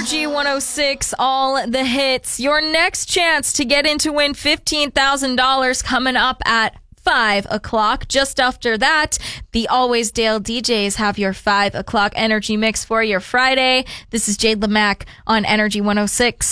Energy 106, all the hits. Your next chance to get in to win $15,000 coming up at 5 o'clock. Just after that, the Always Dale DJs have your 5 o'clock energy mix for your Friday. This is Jade Lamack on Energy 106.